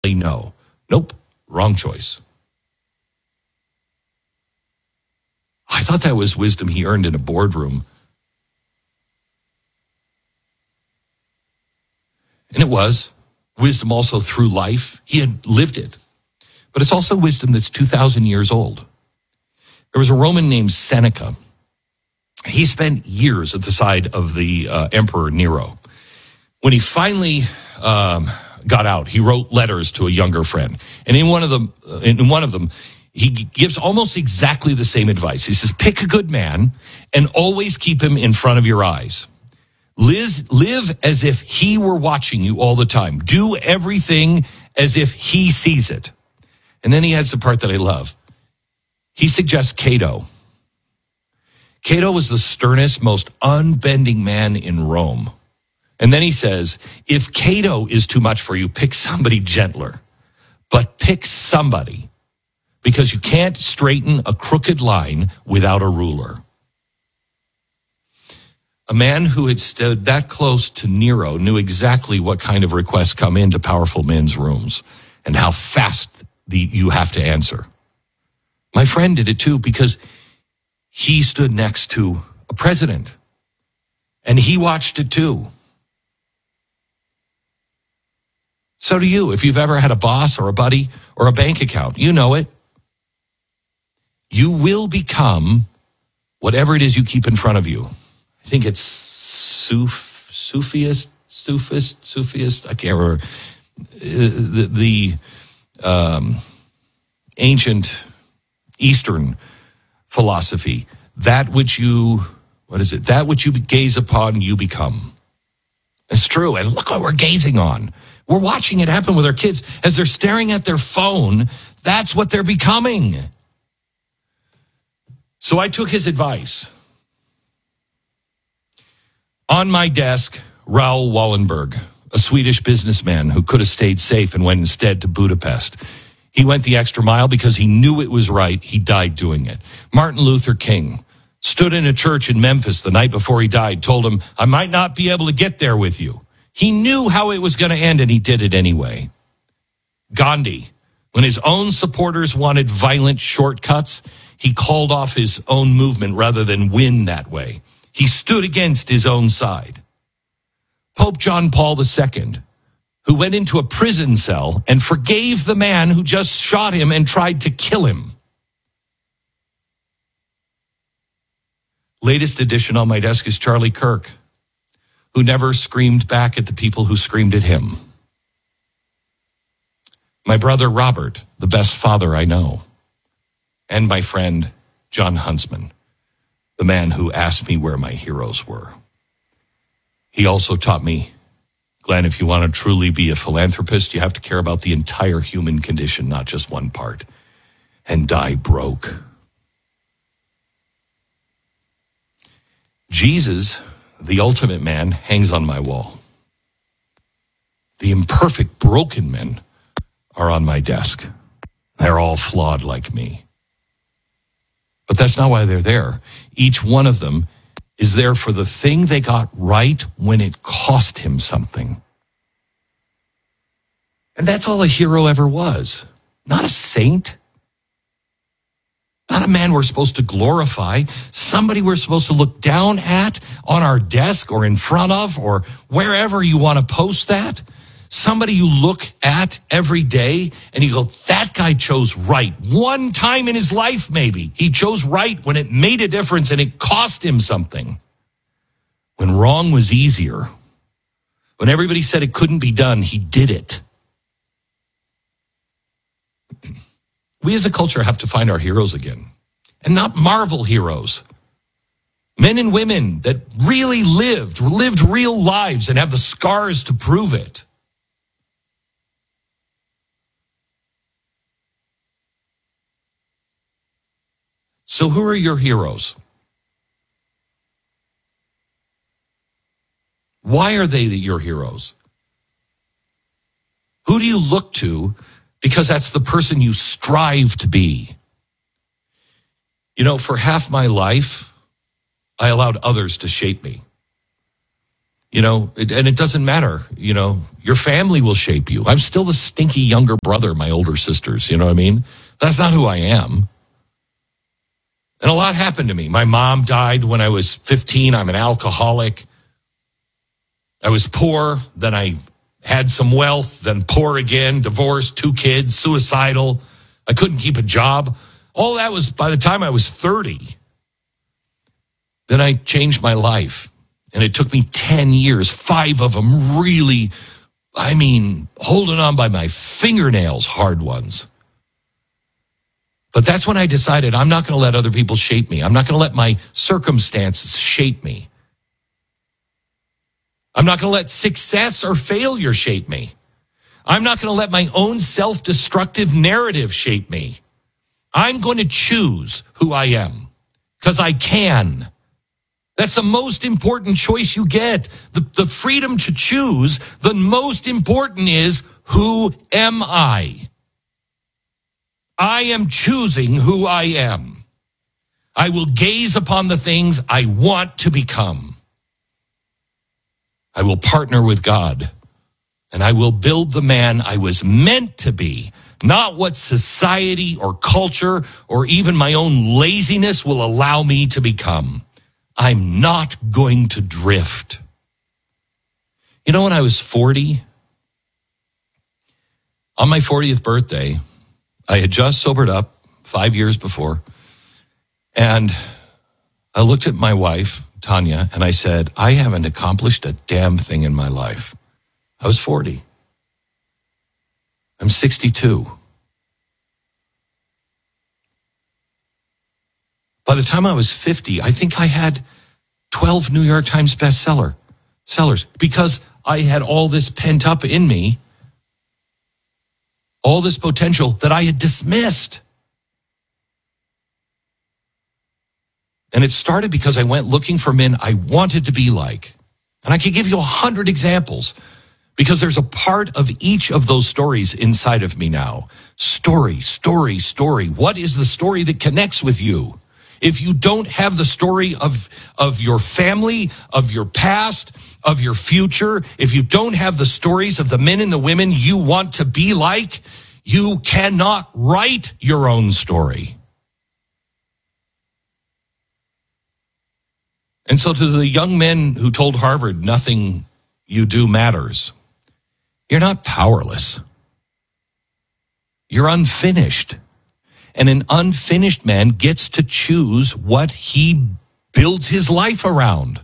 no. Nope, wrong choice. I thought that was wisdom he earned in a boardroom. And it was. Wisdom also through life. He had lived it. But it's also wisdom that's 2,000 years old. There was a Roman named Seneca. He spent years at the side of the Emperor Nero. When he finally got out, he wrote letters to a younger friend. And in one of them, he gives almost exactly the same advice. He says, pick a good man and always keep him in front of your eyes. Live as if he were watching you all the time. Do everything as if he sees it. And then he adds the part that I love. He suggests Cato. Cato was the sternest, most unbending man in Rome. And then he says, if Cato is too much for you, pick somebody gentler. But pick somebody, because you can't straighten a crooked line without a ruler. A man who had stood that close to Nero knew exactly what kind of requests come into powerful men's rooms and how fast you have to answer. My friend did it too, because he stood next to a president and he watched it too. So do you. If you've ever had a boss or a buddy or a bank account, you know it. You will become whatever it is you keep in front of you. I think it's Sufist. I can't remember. The ancient Eastern philosophy. That which you gaze upon, you become. It's true. And look what we're gazing on. We're watching it happen with our kids. As they're staring at their phone, that's what they're becoming. So I took his advice. On my desk, Raoul Wallenberg, a Swedish businessman who could have stayed safe and went instead to Budapest. He went the extra mile because he knew it was right. He died doing it. Martin Luther King stood in a church in Memphis the night before he died, told him, I might not be able to get there with you. He knew how it was going to end, and he did it anyway. Gandhi, when his own supporters wanted violent shortcuts, he called off his own movement rather than win that way. He stood against his own side. Pope John Paul II, who went into a prison cell and forgave the man who just shot him and tried to kill him. Latest addition on my desk is Charlie Kirk, who never screamed back at the people who screamed at him. My brother Robert, the best father I know. And my friend John Huntsman, the man who asked me where my heroes were. He also taught me, Glenn, if you want to truly be a philanthropist, you have to care about the entire human condition, not just one part, and die broke. Jesus, the ultimate man, hangs on my wall. The imperfect, broken men are on my desk. They're all flawed like me. But that's not why they're there. Each one of them is there for the thing they got right when it cost him something. And that's all a hero ever was. Not a saint. Not a man we're supposed to glorify. Somebody we're supposed to look down at on our desk or in front of or wherever you want to post that. Somebody you look at every day and you go, that guy chose right. One time in his life, maybe. He chose right when it made a difference and it cost him something. When wrong was easier. When everybody said it couldn't be done, he did it. We as a culture have to find our heroes again. And not Marvel heroes. Men and women that really lived real lives and have the scars to prove it. So who are your heroes? Why are they your heroes? Who do you look to because that's the person you strive to be? You know, for half my life, I allowed others to shape me. And it doesn't matter. Your family will shape you. I'm still the stinky younger brother of my older sisters. You know what I mean? That's not who I am. And a lot happened to me. My mom died when I was 15. I'm an alcoholic. I was poor. Then I had some wealth, then poor again, divorced, 2 kids, suicidal. I couldn't keep a job. All that was by the time I was 30. Then I changed my life. And it took me 10 years, 5 of them really, holding on by my fingernails, hard ones. But that's when I decided I'm not going to let other people shape me. I'm not going to let my circumstances shape me. I'm not going to let success or failure shape me. I'm not going to let my own self-destructive narrative shape me. I'm going to choose who I am because I can. That's the most important choice you get. The freedom to choose. The most important is, who am I? I am choosing who I am. I will gaze upon the things I want to become. I will partner with God, and I will build the man I was meant to be, not what society or culture or even my own laziness will allow me to become. I'm not going to drift. When I was 40, on my 40th birthday, I had just sobered up 5 years before, and I looked at my wife, Tanya, and I said, I haven't accomplished a damn thing in my life. I was 40. I'm 62. By the time I was 50, I think I had 12 New York Times sellers, because I had all this pent up in me, all this potential that I had dismissed. And it started because I went looking for men I wanted to be like. And I could give you 100 examples because there's a part of each of those stories inside of me now. Story. What is the story that connects with you? If you don't have the story of your family, of your past, of your future, if you don't have the stories of the men and the women you want to be like, you cannot write your own story. And so to the young men who told Harvard nothing you do matters, you're not powerless. You're unfinished. And an unfinished man gets to choose what he builds his life around.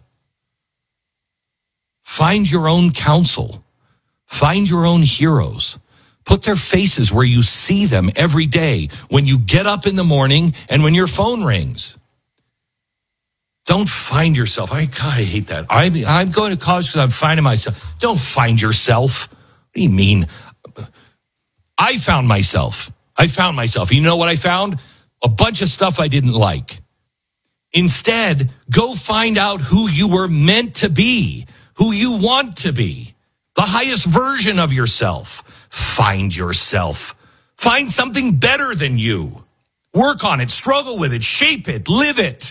Find your own counsel. Find your own heroes. Put their faces where you see them every day, when you get up in the morning and when your phone rings. Don't find yourself. I hate that. I'm going to college because I'm finding myself. Don't find yourself. What do you mean? I found myself. You know what I found? A bunch of stuff I didn't like. Instead, go find out who you were meant to be, who you want to be, the highest version of yourself. Find yourself. Find something better than you. Work on it, struggle with it, shape it, live it.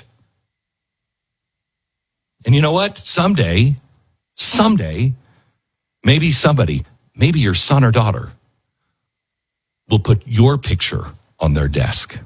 And you know what? Someday, maybe somebody, maybe your son or daughter, will put your picture on their desk.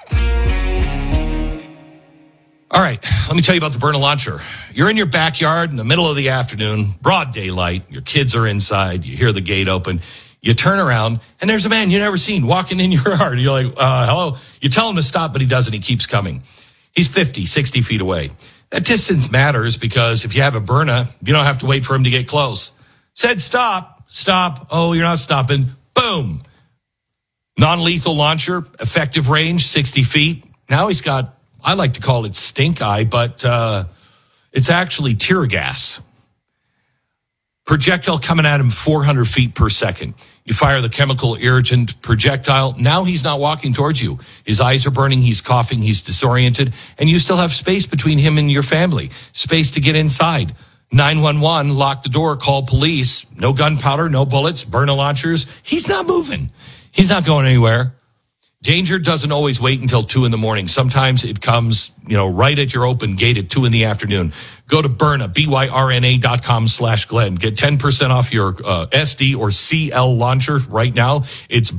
All right, let me tell you about the Byrna Launcher. You're in your backyard in the middle of the afternoon, broad daylight. Your kids are inside. You hear the gate open. You turn around, and there's a man you never seen walking in your yard. You're like, hello. You tell him to stop, but he doesn't. He keeps coming. He's 50, 60 feet away. That distance matters because if you have a Byrna, you don't have to wait for him to get close. Said stop. Oh, you're not stopping. Boom. Non-lethal launcher, effective range, 60 feet. Now he's got, I like to call it stink eye, but it's actually tear gas. Projectile coming at him 400 feet per second. You fire the chemical irritant projectile. Now he's not walking towards you. His eyes are burning. He's coughing. He's disoriented. And you still have space between him and your family. Space to get inside. 911, lock the door, call police. No gunpowder, no bullets, Byrna launchers. He's not moving. He's not going anywhere. Danger doesn't always wait until 2 a.m. Sometimes it comes, right at your open gate at 2 p.m. Go to Byrna, BYRNA.com/Glenn. Get 10% off your SD or CL launcher right now. It's